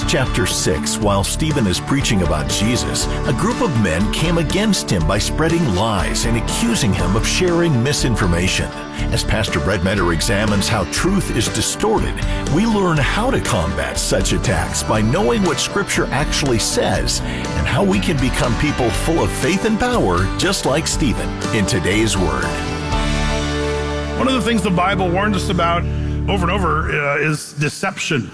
chapter 6, while Stephen is preaching about Jesus, a group of men came against him by spreading lies and accusing him of sharing misinformation. As Pastor Brett Metter examines how truth is distorted, we learn how to combat such attacks by knowing what Scripture actually says and how we can become people full of faith and power, just like Stephen, in today's Word. One of the things the Bible warns us about over and over is deception.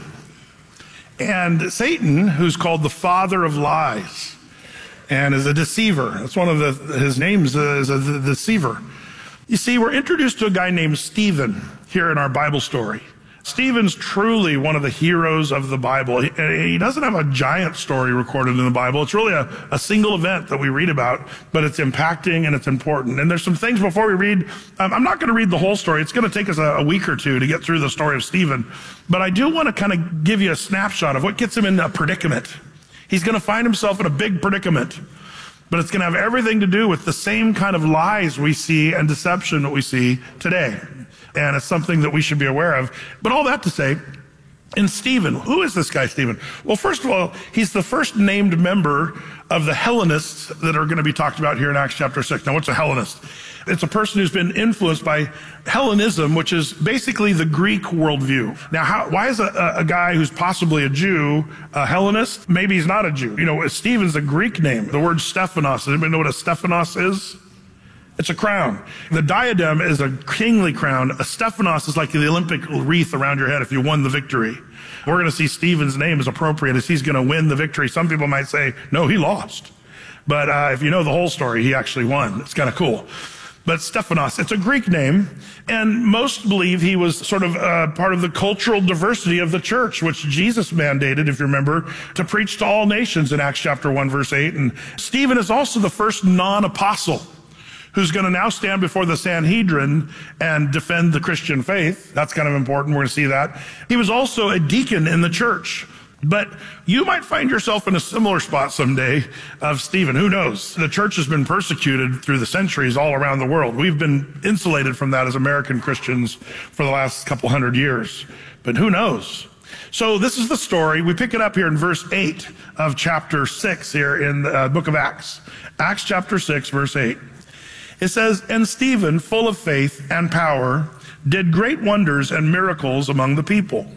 And Satan, who's called the father of lies and is a deceiver. That's one of his names is a deceiver. You see, we're introduced to a guy named Stephen here in our Bible story. Stephen's truly one of the heroes of the Bible. He doesn't have a giant story recorded in the Bible. It's really a single event that we read about, but it's impacting and it's important. And there's some things before we read. I'm not going to read the whole story. It's going to take us a week or two to get through the story of Stephen. But I do want to kind of give you a snapshot of what gets him in a predicament. He's going to find himself in a big predicament, but it's going to have everything to do with the same kind of lies we see and deception that we see today. And it's something that we should be aware of. But all that to say, in Stephen, who is this guy Stephen? Well, first of all, he's the first named member of the Hellenists that are going to be talked about here in Acts chapter 6. Now, what's a Hellenist? It's a person who's been influenced by Hellenism, which is basically the Greek worldview. Now, why is a guy who's possibly a Jew a Hellenist? Maybe he's not a Jew. You know, Stephen's a Greek name. The word Stephanos, does anybody know what a Stephanos is? It's a crown. The diadem is a kingly crown. A Stephanos is like the Olympic wreath around your head if you won the victory. We're going to see Stephen's name as appropriate as he's going to win the victory. Some people might say, no, he lost. But if you know the whole story, he actually won. It's kind of cool. But Stephanos, it's a Greek name, and most believe he was sort of part of the cultural diversity of the church, which Jesus mandated, if you remember, to preach to all nations in Acts chapter 1, verse 8. And Stephen is also the first non-apostle who's going to now stand before the Sanhedrin and defend the Christian faith. That's kind of important. We're going to see that. He was also a deacon in the church. But you might find yourself in a similar spot someday of Stephen. Who knows? The church has been persecuted through the centuries all around the world. We've been insulated from that as American Christians for the last couple hundred years. But who knows? So this is the story. We pick it up here in verse 8 of chapter 6 here in the book of Acts. Acts chapter 6, verse 8. It says, "And Stephen, full of faith and power, did great wonders and miracles among the people.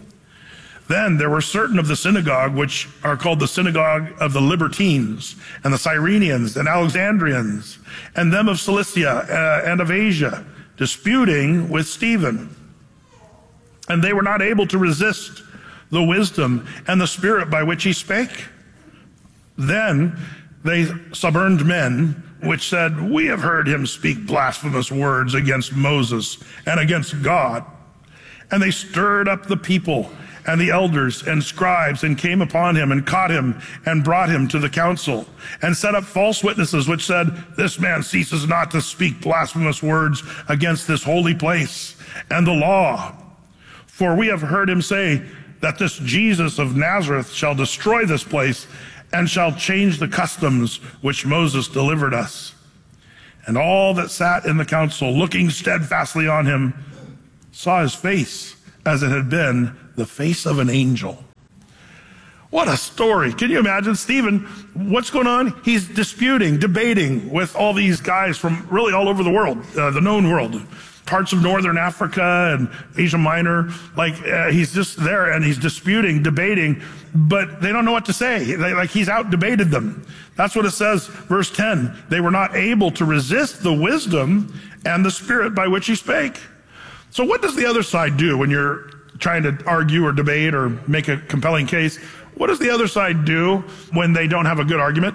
Then there were certain of the synagogue, which are called the synagogue of the Libertines, and the Cyrenians, and Alexandrians, and them of Cilicia and of Asia, disputing with Stephen. And they were not able to resist the wisdom and the spirit by which he spake. Then they suborned men, which said, We have heard him speak blasphemous words against Moses and against God. And they stirred up the people and the elders and scribes, and came upon him and caught him and brought him to the council, and set up false witnesses, which said, This man ceases not to speak blasphemous words against this holy place and the law. For we have heard him say that this Jesus of Nazareth shall destroy this place and shall change the customs which Moses delivered us. And all that sat in the council, looking steadfastly on him, saw his face as it had been the face of an angel." What a story. Can you imagine? Stephen, what's going on? He's disputing, debating with all these guys from really all over the world, the known world. Parts of northern Africa and Asia Minor. He's just there and he's disputing, debating, but they don't know what to say. He's out debated them. That's what it says, verse 10. They were not able to resist the wisdom and the spirit by which he spake. So what does the other side do when you're trying to argue or debate or make a compelling case? What does the other side do when they don't have a good argument?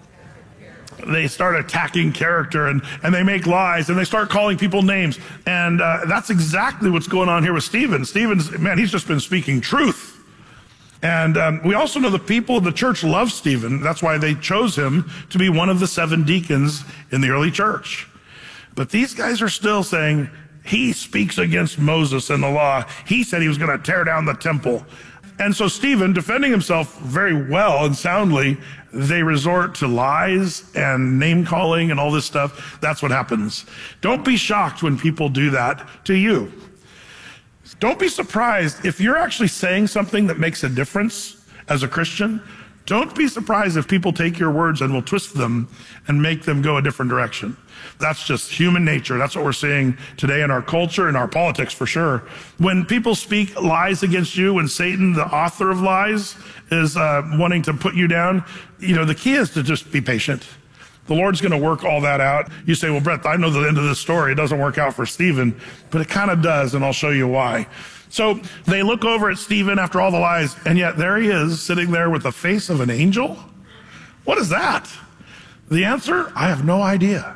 They start attacking character and they make lies and they start calling people names. And that's exactly what's going on here with Stephen. Stephen's, man, he's just been speaking truth. And we also know the people of the church love Stephen. That's why they chose him to be one of the 7 deacons in the early church. But these guys are still saying, he speaks against Moses and the law. He said he was going to tear down the temple. And so Stephen, defending himself very well and soundly, they resort to lies and name calling and all this stuff. That's what happens. Don't be shocked when people do that to you. Don't be surprised if you're actually saying something that makes a difference as a Christian, don't be surprised if people take your words and will twist them and make them go a different direction. That's just human nature. That's what we're seeing today in our culture and our politics for sure. When people speak lies against you, when Satan, the author of lies, is wanting to put you down, the key is to just be patient. The Lord's going to work all that out. You say, well, Brett, I know the end of this story. It doesn't work out for Stephen, but it kind of does, and I'll show you why. So they look over at Stephen after all the lies, and yet there he is sitting there with the face of an angel. What is that? The answer, I have no idea.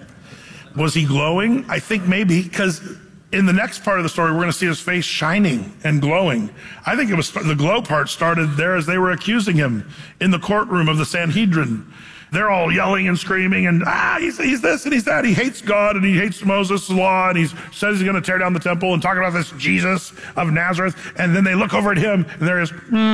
Was he glowing? I think maybe, because in the next part of the story, we're going to see his face shining and glowing. I think it was the glow part started there as they were accusing him in the courtroom of the Sanhedrin. They're all yelling and screaming and, he's this and he's that. He hates God and he hates Moses' law and he says he's going to tear down the temple and talking about this Jesus of Nazareth. And then they look over at him and there he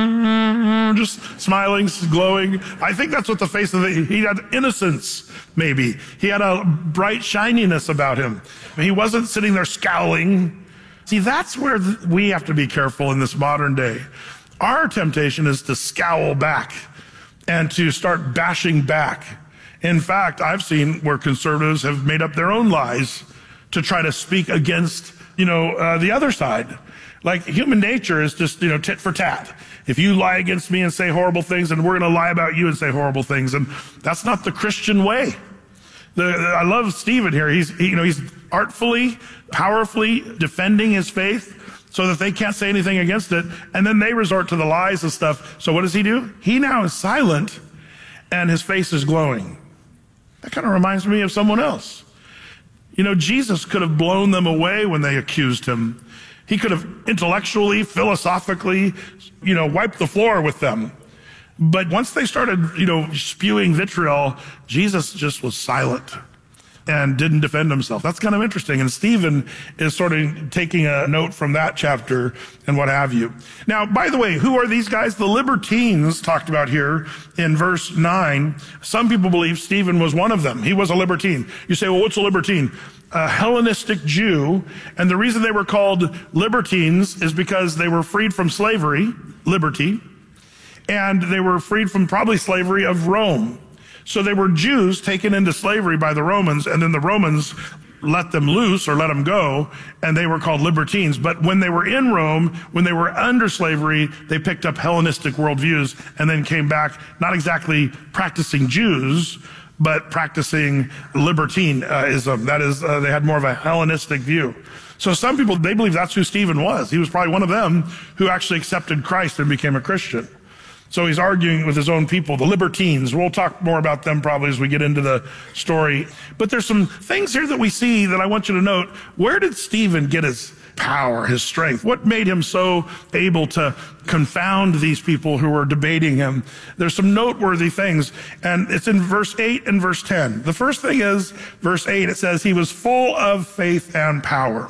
is just smiling, glowing. I think that's what the face of he had innocence, maybe. He had a bright shininess about him. He wasn't sitting there scowling. See, that's where we have to be careful in this modern day. Our temptation is to scowl back and to start bashing back. In fact, I've seen where conservatives have made up their own lies to try to speak against, the other side. Like human nature is just, tit for tat. If you lie against me and say horrible things, then we're going to lie about you and say horrible things. And that's not the Christian way. I love Stephen here. He's artfully, powerfully defending his faith so that they can't say anything against it. And then they resort to the lies and stuff. So what does he do? He now is silent and his face is glowing. That kind of reminds me of someone else. Jesus could have blown them away when they accused him. He could have intellectually, philosophically, wiped the floor with them. But once they started, spewing vitriol, Jesus just was silent and didn't defend himself. That's kind of interesting. And Stephen is sort of taking a note from that chapter and what have you. Now, by the way, who are these guys? The libertines talked about here in verse 9. Some people believe Stephen was one of them. He was a libertine. You say, well, what's a libertine? A Hellenistic Jew. And the reason they were called libertines is because they were freed from slavery, liberty, and they were freed from probably slavery of Rome. So they were Jews taken into slavery by the Romans, and then the Romans let them loose or let them go, and they were called libertines. But when they were in Rome, when they were under slavery, they picked up Hellenistic worldviews and then came back, not exactly practicing Jews, but practicing libertinism. That is, they had more of a Hellenistic view. So some people, they believe that's who Stephen was. He was probably one of them who actually accepted Christ and became a Christian. So he's arguing with his own people, the libertines. We'll talk more about them probably as we get into the story. But there's some things here that we see that I want you to note. Where did Stephen get his power, his strength? What made him so able to confound these people who were debating him? There's some noteworthy things, and it's in verse 8 and verse 10. The first thing is, verse 8, it says, he was full of faith and power.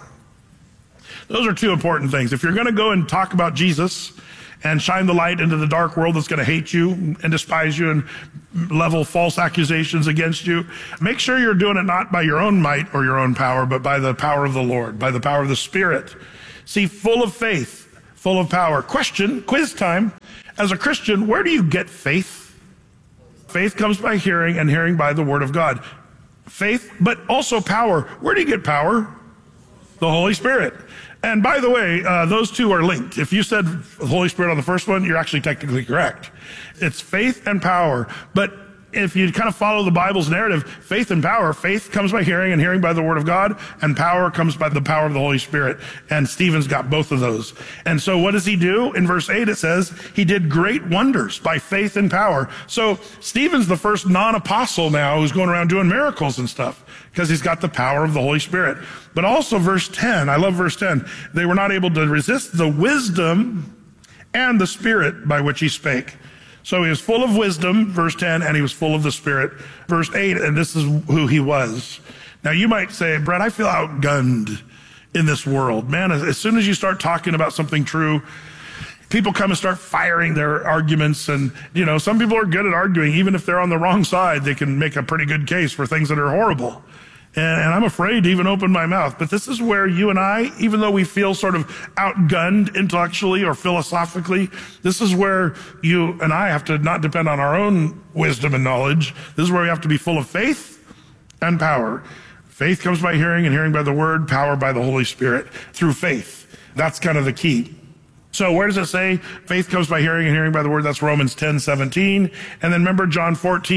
Those are two important things. If you're going to go and talk about Jesus and shine the light into the dark world that's going to hate you and despise you and level false accusations against you, make sure you're doing it not by your own might or your own power, but by the power of the Lord, by the power of the Spirit. See, full of faith, full of power. Question, quiz time. As a Christian, where do you get faith? Faith comes by hearing, and hearing by the Word of God. Faith, but also power. Where do you get power? The Holy Spirit. And by the way, those two are linked. If you said Holy Spirit on the first one, you're actually technically correct. It's faith and power. But if you kind of follow the Bible's narrative, faith and power, faith comes by hearing and hearing by the Word of God, and power comes by the power of the Holy Spirit. And Stephen's got both of those. And so what does he do? In verse 8 it says, he did great wonders by faith and power. So Stephen's the first non-apostle now who's going around doing miracles and stuff, because he's got the power of the Holy Spirit. But also verse 10, I love verse 10. They were not able to resist the wisdom and the Spirit by which he spake. So he was full of wisdom, verse 10, and he was full of the Spirit. Verse 8, and this is who he was. Now you might say, Brett, I feel outgunned in this world. Man, as soon as you start talking about something true, people come and start firing their arguments. And, some people are good at arguing. Even if they're on the wrong side, they can make a pretty good case for things that are horrible. And I'm afraid to even open my mouth. But this is where you and I, even though we feel sort of outgunned intellectually or philosophically, this is where you and I have to not depend on our own wisdom and knowledge. This is where we have to be full of faith and power. Faith comes by hearing, and hearing by the word, power by the Holy Spirit through faith. That's kind of the key. So where does it say faith comes by hearing and hearing by the word? That's Romans 10:17. And then remember John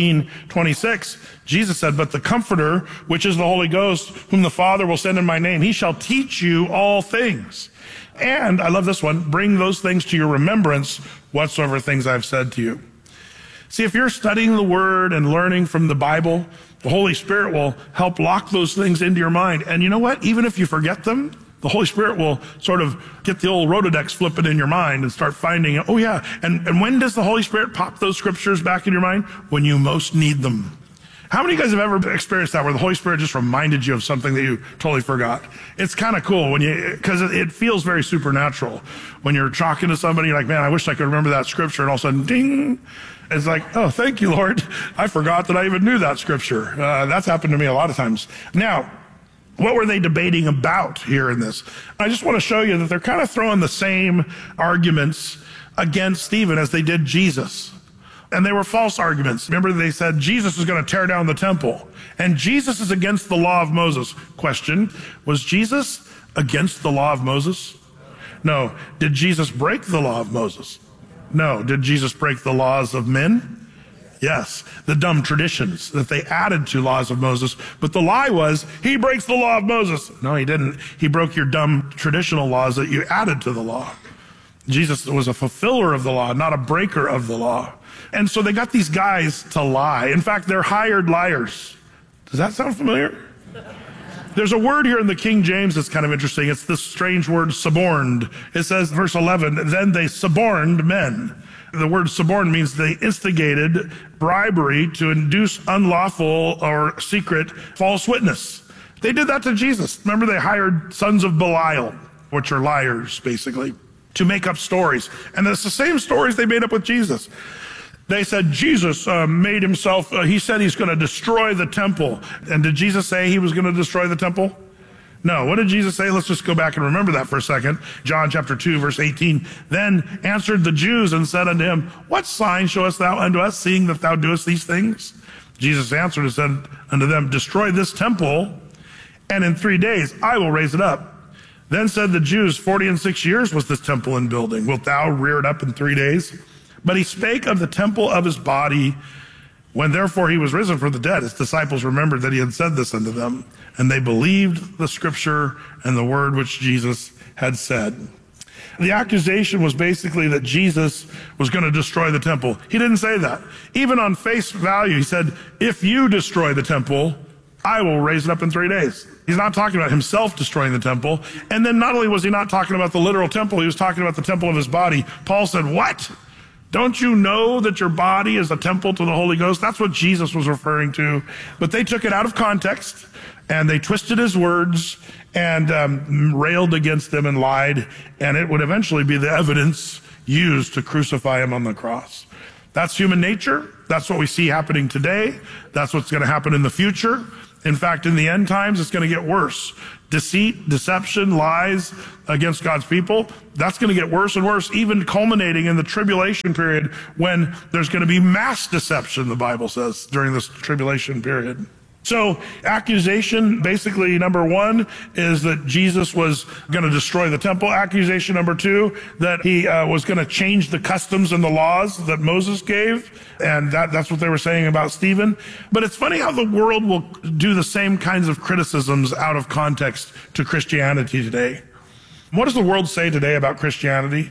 14:26. Jesus said, but the Comforter, which is the Holy Ghost, whom the Father will send in my name, he shall teach you all things. And I love this one, bring those things to your remembrance, whatsoever things I've said to you. See, if you're studying the word and learning from the Bible, the Holy Spirit will help lock those things into your mind. And you know what? Even if you forget them, the Holy Spirit will sort of get the old Rolodex flipping in your mind and start finding, oh yeah. And when does the Holy Spirit pop those scriptures back in your mind? When you most need them. How many of you guys have ever experienced that where the Holy Spirit just reminded you of something that you totally forgot? It's kind of cool because it feels very supernatural. When you're talking to somebody, you're like, man, I wish I could remember that scripture. And all of a sudden, ding. It's like, oh, thank you, Lord. I forgot that I even knew that scripture. That's happened to me a lot of times. Now, what were they debating about here in this? I just want to show you that they're kind of throwing the same arguments against Stephen as they did Jesus. And they were false arguments. Remember, they said Jesus is going to tear down the temple. And Jesus is against the law of Moses. Question, was Jesus against the law of Moses? No. Did Jesus break the law of Moses? No. Did Jesus break the laws of men? Yes, the dumb traditions that they added to laws of Moses. But the lie was, he breaks the law of Moses. No, he didn't. He broke your dumb traditional laws that you added to the law. Jesus was a fulfiller of the law, not a breaker of the law. And so they got these guys to lie. In fact, they're hired liars. Does that sound familiar? There's a word here in the King James that's kind of interesting. It's this strange word, suborned. It says, verse 11, then they suborned men. The word suborn means they instigated bribery to induce unlawful or secret false witness. They did that to Jesus. Remember, they hired sons of Belial, which are liars, basically, to make up stories. And it's the same stories they made up with Jesus. They said Jesus made himself, he said he's going to destroy the temple. And did Jesus say he was going to destroy the temple? No. What did Jesus say? Let's just go back and remember that for a second. John chapter 2, verse 18. Then answered the Jews and said unto him, what sign showest thou unto us, seeing that thou doest these things? Jesus answered and said unto them, destroy this temple, and in 3 days I will raise it up. Then said the Jews, 46 years was this temple in building. Wilt thou rear it up in 3 days? But he spake of the temple of his body. When therefore he was risen from the dead, his disciples remembered that he had said this unto them, and they believed the scripture and the word which Jesus had said. The accusation was basically that Jesus was going to destroy the temple. He didn't say that. Even on face value, he said, if you destroy the temple, I will raise it up in 3 days. He's not talking about himself destroying the temple. And then not only was he not talking about the literal temple, he was talking about the temple of his body. Paul said, what? Don't you know that your body is a temple to the Holy Ghost? That's what Jesus was referring to. But they took it out of context, and they twisted his words and railed against him and lied, and it would eventually be the evidence used to crucify him on the cross. That's human nature. That's what we see happening today. That's what's going to happen in the future. In fact, in the end times, it's going to get worse. Deceit, deception, lies against God's people, that's going to get worse and worse, even culminating in the tribulation period when there's going to be mass deception, the Bible says, during this tribulation period. So accusation, basically, number one, is that Jesus was going to destroy the temple. Accusation number two, that he was going to change the customs and the laws that Moses gave. And that's what they were saying about Stephen. But it's funny how the world will do the same kinds of criticisms out of context to Christianity today. What does the world say today about Christianity?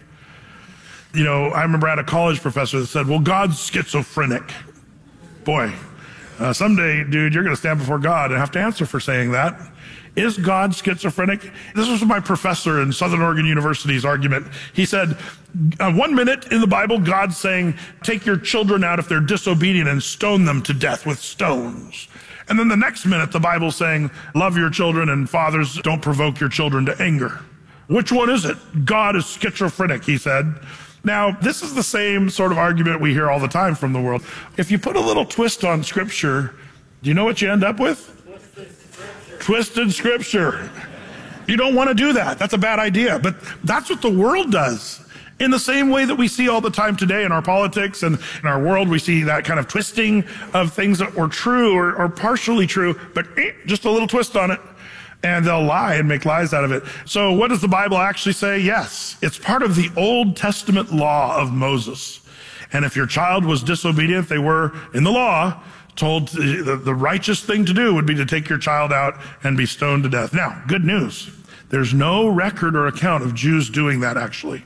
You know, I remember I had a college professor that said, well, God's schizophrenic. Boy. Someday, dude, you're going to stand before God and have to answer for saying that. Is God schizophrenic? This was my professor in Southern Oregon University's argument. He said, 1 minute in the Bible, God's saying, take your children out if they're disobedient and stone them to death with stones. And then the next minute, the Bible's saying, love your children, and fathers, don't provoke your children to anger. Which one is it? God is schizophrenic, he said. Now, this is the same sort of argument we hear all the time from the world. If you put a little twist on Scripture, do you know what you end up with? twisted scripture. You don't want to do that. That's a bad idea. But that's what the world does. In the same way that we see all the time today in our politics and in our world, we see that kind of twisting of things that were true or partially true, but just a little twist on it. And they'll lie and make lies out of it. So what does the Bible actually say? Yes, it's part of the Old Testament law of Moses. And if your child was disobedient, they were, in the law, told the righteous thing to do would be to take your child out and be stoned to death. Now, good news. There's no record or account of Jews doing that, actually.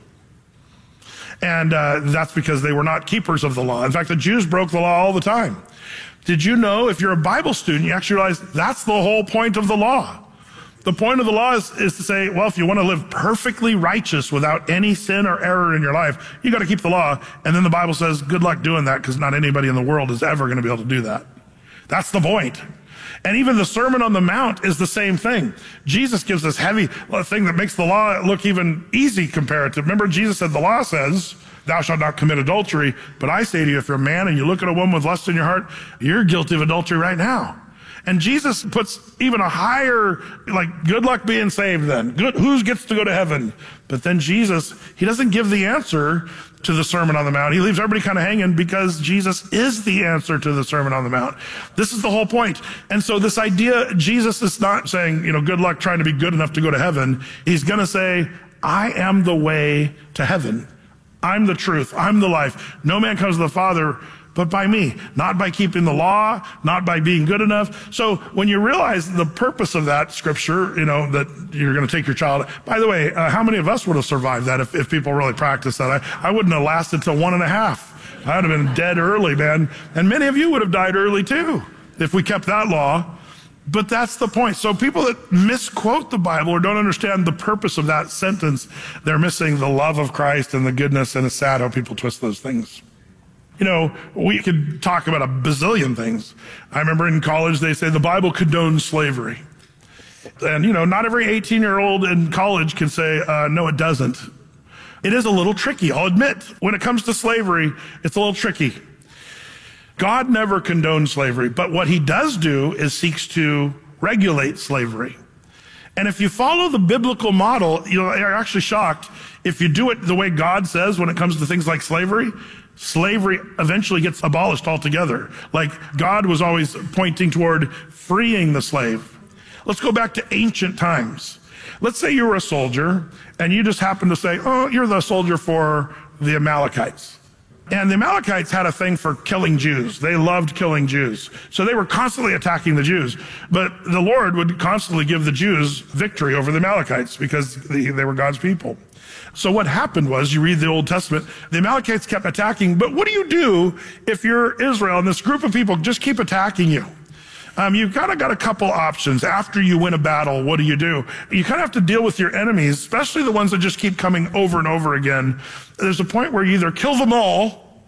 And that's because they were not keepers of the law. In fact, the Jews broke the law all the time. Did you know, if you're a Bible student, you actually realize that's the whole point of the law. The point of the law is to say, well, if you want to live perfectly righteous without any sin or error in your life, you got to keep the law. And then the Bible says, good luck doing that, because not anybody in the world is ever going to be able to do that. That's the point. And even the Sermon on the Mount is the same thing. Jesus gives this heavy thing that makes the law look even easy comparative. Remember, Jesus said, the law says, thou shalt not commit adultery. But I say to you, if you're a man and you look at a woman with lust in your heart, you're guilty of adultery right now. And Jesus puts even a higher, good luck being saved then. Who gets to go to heaven? But then Jesus, he doesn't give the answer to the Sermon on the Mount. He leaves everybody kind of hanging because Jesus is the answer to the Sermon on the Mount. This is the whole point. And so this idea, Jesus is not saying, good luck trying to be good enough to go to heaven. He's going to say, I am the way to heaven. I'm the truth. I'm the life. No man comes to the Father but by me, not by keeping the law, not by being good enough. So when you realize the purpose of that scripture, that you're going to take your child. By the way, how many of us would have survived that if people really practiced that? I wouldn't have lasted till 1.5. I would have been dead early, man. And many of you would have died early too if we kept that law. But that's the point. So people that misquote the Bible or don't understand the purpose of that sentence, they're missing the love of Christ and the goodness, and it's sad how people twist those things. We could talk about a bazillion things. I remember in college, they say the Bible condones slavery. And, not every 18-year-old in college can say, no, it doesn't. It is a little tricky, I'll admit. When it comes to slavery, it's a little tricky. God never condoned slavery, but what he does do is seeks to regulate slavery. And if you follow the biblical model, you're actually shocked. If you do it the way God says when it comes to things like slavery eventually gets abolished altogether. Like God was always pointing toward freeing the slave. Let's go back to ancient times. Let's say you were a soldier and you just happened to say, oh, you're the soldier for the Amalekites. And the Amalekites had a thing for killing Jews. They loved killing Jews. So they were constantly attacking the Jews. But the Lord would constantly give the Jews victory over the Amalekites because they were God's people. So what happened was, you read the Old Testament, the Amalekites kept attacking. But what do you do if you're Israel and this group of people just keep attacking you? You've kind of got a couple options. After you win a battle, what do? You kind of have to deal with your enemies, especially the ones that just keep coming over and over again. There's a point where you either kill them all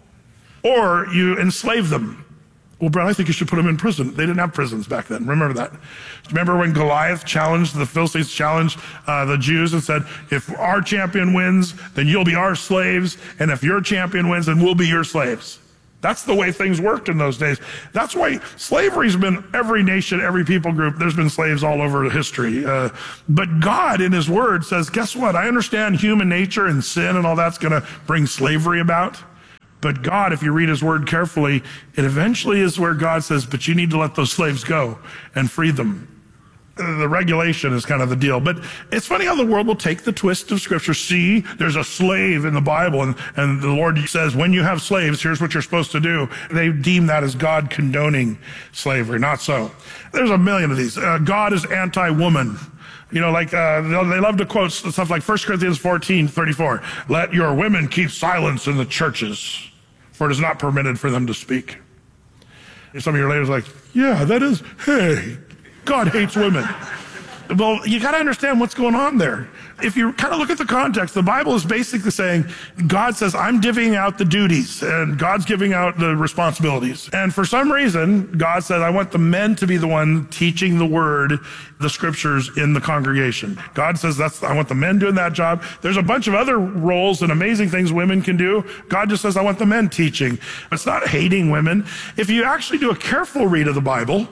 or you enslave them. Well, Brad, I think you should put them in prison. They didn't have prisons back then. Remember that. Remember when Goliath the Philistines challenged the Jews and said, if our champion wins, then you'll be our slaves. And if your champion wins, then we'll be your slaves. That's the way things worked in those days. That's why slavery's been every nation, every people group. There's been slaves all over history. But God in his word says, guess what? I understand human nature and sin and all that's going to bring slavery about. But God, if you read his word carefully, it eventually is where God says, but you need to let those slaves go and free them. The regulation is kind of the deal. But it's funny how the world will take the twist of scripture. See, there's a slave in the Bible, and the Lord says, when you have slaves, here's what you're supposed to do. They deem that as God condoning slavery. Not so. There's a million of these. God is anti-woman. They love to quote stuff like 1 Corinthians 14:34. Let your women keep silence in the churches, for it is not permitted for them to speak. And some of your ladies are like, yeah, that is, hey, God hates women. Well, you got to understand what's going on there. If you kind of look at the context, the Bible is basically saying, God says, I'm divvying out the duties, and God's giving out the responsibilities. And for some reason, God said, I want the men to be the one teaching the word, the scriptures in the congregation. God says, I want the men doing that job. There's a bunch of other roles and amazing things women can do. God just says, I want the men teaching. It's not hating women. If you actually do a careful read of the Bible,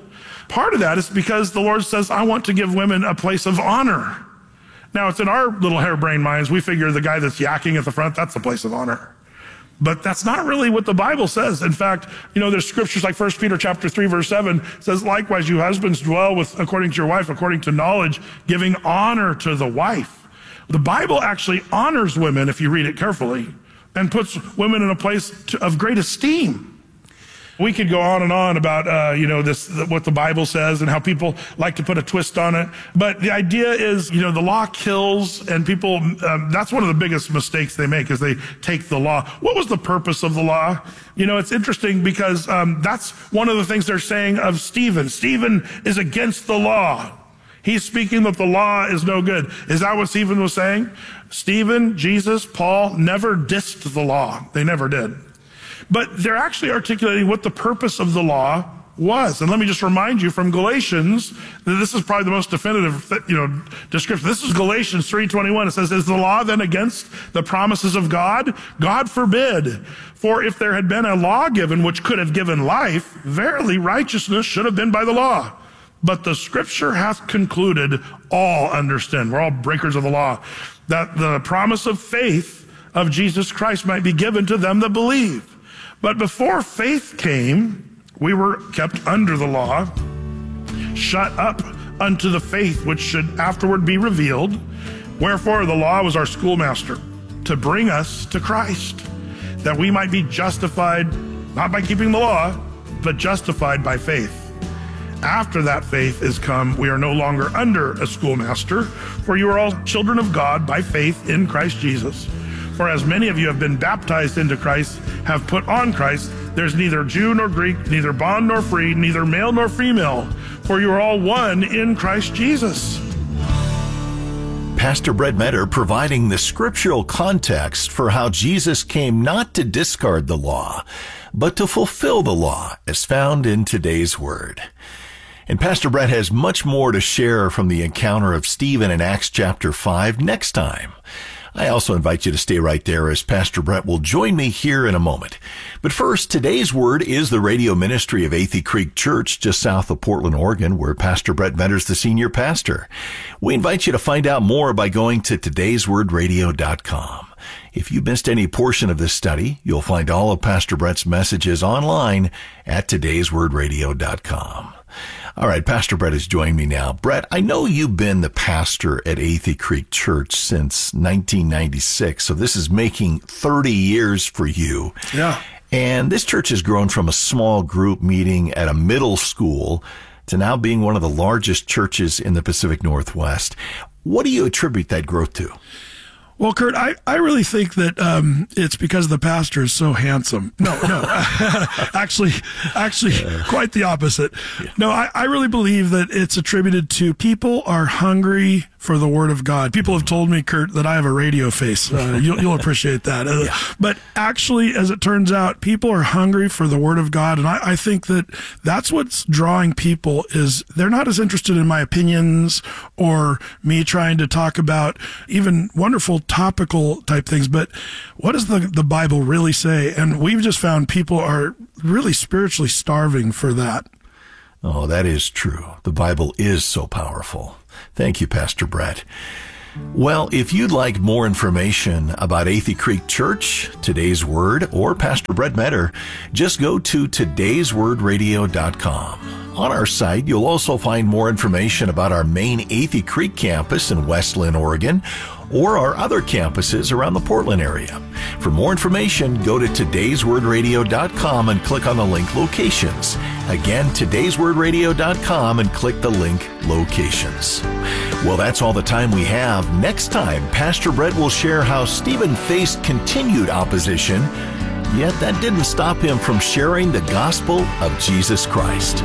part of that is because the Lord says, I want to give women a place of honor. Now, it's in our little harebrained minds. We figure the guy that's yakking at the front, that's the place of honor. But that's not really what the Bible says. In fact, there's scriptures like 1 Peter chapter 3, verse 7 says, likewise, you husbands dwell according to your wife, according to knowledge, giving honor to the wife. The Bible actually honors women, if you read it carefully, and puts women in a place of great esteem. We could go on and on about, what the Bible says and how people like to put a twist on it. But the idea is, the law kills, and people, that's one of the biggest mistakes they make is they take the law. What was the purpose of the law? It's interesting because that's one of the things they're saying of Stephen. Stephen is against the law. He's speaking that the law is no good. Is that what Stephen was saying? Stephen, Jesus, Paul never dissed the law. They never did. But they're actually articulating what the purpose of the law was. And let me just remind you from Galatians, that this is probably the most definitive, description. This is Galatians 3:21. It says, is the law then against the promises of God? God forbid. For if there had been a law given which could have given life, verily righteousness should have been by the law. But the scripture hath concluded, all understand, we're all breakers of the law, that the promise of faith of Jesus Christ might be given to them that believe. But before faith came, we were kept under the law, shut up unto the faith which should afterward be revealed. Wherefore the law was our schoolmaster, to bring us to Christ, that we might be justified, not by keeping the law, but justified by faith. After that faith is come, we are no longer under a schoolmaster, for you are all children of God by faith in Christ Jesus. For as many of you have been baptized into Christ, have put on Christ, there's neither Jew nor Greek, neither bond nor free, neither male nor female, for you are all one in Christ Jesus. Pastor Brett Meador providing the scriptural context for how Jesus came not to discard the law, but to fulfill the law as found in today's word. And Pastor Brett has much more to share from the encounter of Stephen in Acts chapter 5 next time. I also invite you to stay right there as Pastor Brett will join me here in a moment. But first, today's word is the radio ministry of Athey Creek Church just south of Portland, Oregon, where Pastor Brett Meador is the senior pastor. We invite you to find out more by going to todayswordradio.com. If you missed any portion of this study, you'll find all of Pastor Brett's messages online at todayswordradio.com. All right, Pastor Brett has joined me now. Brett, I know you've been the pastor at Athey Creek Church since 1996, so this is making 30 years for you. Yeah. And this church has grown from a small group meeting at a middle school to now being one of the largest churches in the Pacific Northwest. What do you attribute that growth to? Well, Kurt, I really think that it's because the pastor is so handsome. No, actually, quite the opposite. Yeah. No, I really believe that it's attributed to people are hungry for the Word of God. People have told me, Kurt, that I have a radio face. You'll appreciate that. Yeah. But actually, as it turns out, people are hungry for the Word of God, and I think that that's what's drawing people is they're not as interested in my opinions or me trying to talk about even wonderful topical type things, but what does the Bible really say? And we've just found people are really spiritually starving for that. Oh, that is true. The Bible is so powerful. Thank you, Pastor Brett. Well, if you'd like more information about Athey Creek Church, Today's Word, or Pastor Brett Meador, just go to todayswordradio.com. On our site, you'll also find more information about our main Athey Creek campus in West Linn, Oregon, or our other campuses around the Portland area. For more information, go to todayswordradio.com and click on the link Locations. Again, todayswordradio.com and click the link Locations. Well, that's all the time we have. Next time, Pastor Brett will share how Stephen faced continued opposition, yet that didn't stop him from sharing the gospel of Jesus Christ.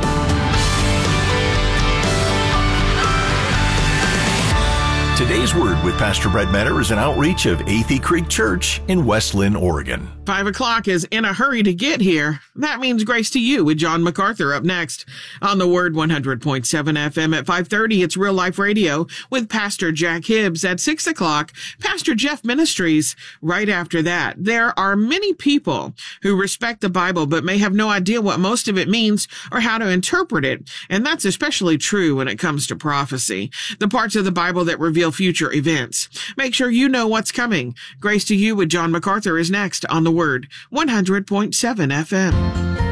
Today's Word with Pastor Brett Meador is an outreach of Athey Creek Church in West Linn, Oregon. 5 o'clock is in a hurry to get here. That means Grace to You with John MacArthur up next. On the Word 100.7 FM at 5:30, it's Real Life Radio with Pastor Jack Hibbs. At 6 o'clock, Pastor Jeff Ministries. Right after that, there are many people who respect the Bible but may have no idea what most of it means or how to interpret it. And that's especially true when it comes to prophecy, the parts of the Bible that reveal future events. Make sure you know what's coming. Grace to You with John MacArthur is next on the Word 100.7 FM.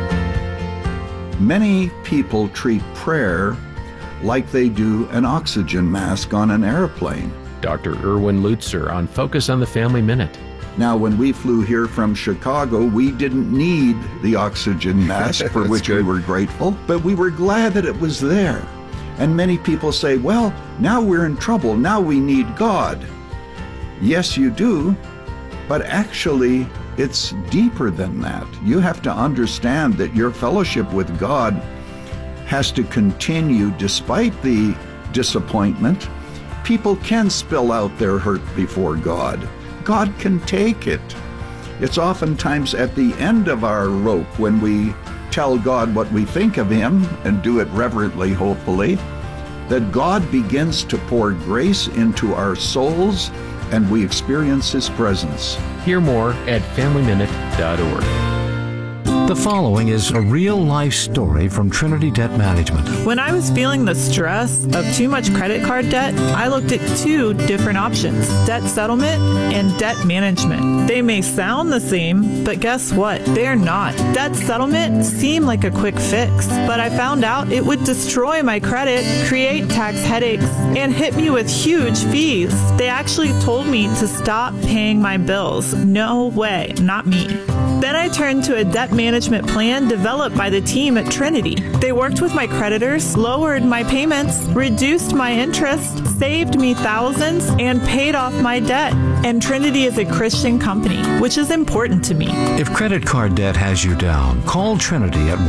Many people treat prayer like they do an oxygen mask on an airplane. Dr. Erwin Lutzer on Focus on the Family Minute. Now, when we flew here from Chicago, we didn't need the oxygen mask, for which we were grateful, but we were glad that it was there. And many people say, well, now we're in trouble. Now we need God. Yes, you do, but actually, it's deeper than that. You have to understand that your fellowship with God has to continue despite the disappointment. People can spill out their hurt before God. God can take it. It's oftentimes at the end of our rope when we tell God what we think of Him and do it reverently, hopefully, that God begins to pour grace into our souls and we experience His presence. Hear more at FamilyMinute.org. The following is a real-life story from Trinity Debt Management. When I was feeling the stress of too much credit card debt, I looked at two different options: debt settlement and debt management. They may sound the same, but guess what? They're not. Debt settlement seemed like a quick fix, but I found out it would destroy my credit, create tax headaches, and hit me with huge fees. They actually told me to stop paying my bills. No way, not me. Then I turned to a debt management plan developed by the team at Trinity. They worked with my creditors, lowered my payments, reduced my interest, saved me thousands, and paid off my debt. And Trinity is a Christian company, which is important to me. If credit card debt has you down, call Trinity at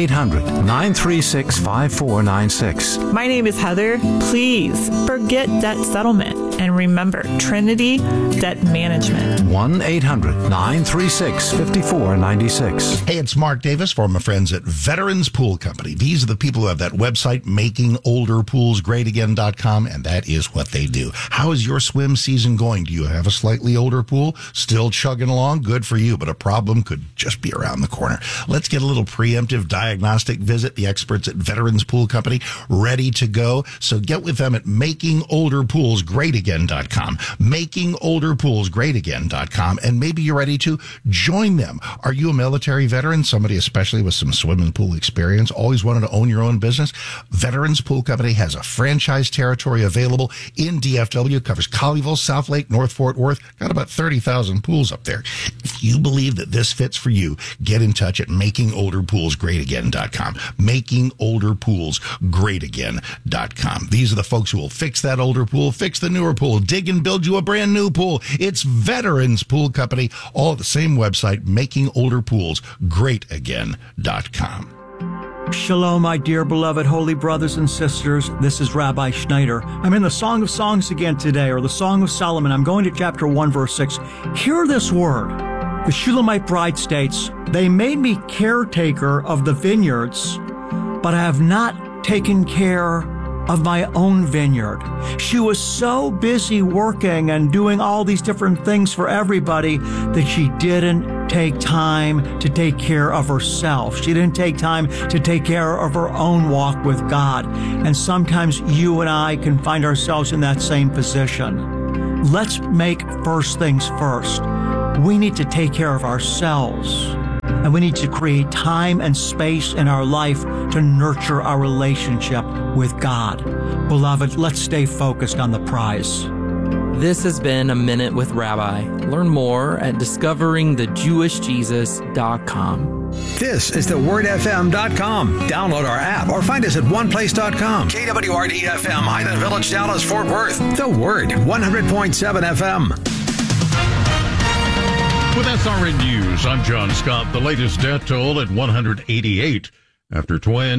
1-800-936-5496. My name is Heather. Please forget debt settlement. And remember, Trinity Debt Management. 1-800-936-5496. Hey, it's Mark Davis from my friends at Veterans Pool Company. These are the people who have that website, makingolderpoolsgreatagain.com, and that is what they do. How is your swim season going? Do you have a slightly older pool? Still chugging along? Good for you, but a problem could just be around the corner. Let's get a little preemptive diagnostic visit. The experts at Veterans Pool Company ready to go. So get with them at makingolderpoolsgreatagain.com. makingolderpoolsgreatagain.com, and maybe you're ready to join them. Are you a military veteran, somebody especially with some swimming pool experience, always wanted to own your own business? Veterans Pool Company has a franchise territory available in DFW. It covers Colleyville, South Lake, North Fort Worth, got about 30,000 pools up there. If you believe that this fits for you, get in touch at makingolderpoolsgreatagain.com. makingolderpoolsgreatagain.com. These are the folks who will fix that older pool, fix the newer pool, dig and build you a brand new pool. It's Veterans Pool Company, all at the same website, makingolderpoolsgreatagain.com. Shalom, my dear beloved holy brothers and sisters. This is Rabbi Schneider. I'm in the Song of Songs again today, or the Song of Solomon. I'm going to chapter 1, verse 6. Hear this word. The Shulamite bride states, "They made me caretaker of the vineyards, but I have not taken care of my own vineyard." She was so busy working and doing all these different things for everybody that she didn't take time to take care of herself. She didn't take time to take care of her own walk with God. And sometimes you and I can find ourselves in that same position. Let's make first things first. We need to take care of ourselves. And we need to create time and space in our life to nurture our relationship with God. Beloved, let's stay focused on the prize. This has been A Minute with Rabbi. Learn more at discoveringthejewishjesus.com. This is thewordfm.com. Download our app or find us at oneplace.com. KWRD-FM, Highland Village, Dallas, Fort Worth. The Word, 100.7 FM. With SRN News, I'm John Scott. The latest death toll at 188 after twins